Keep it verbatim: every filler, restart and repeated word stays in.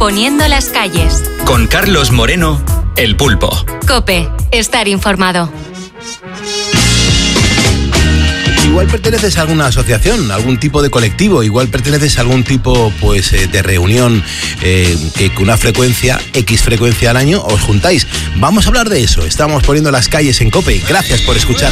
Poniendo las calles. Con Carlos Moreno, El Pulpo. COPE, estar informado. Igual perteneces a alguna asociación, algún tipo de colectivo, igual perteneces a algún tipo pues eh, de reunión eh, que con una frecuencia, X frecuencia al año, os juntáis. Vamos a hablar de eso. Estamos poniendo las calles en COPE. Gracias por escuchar.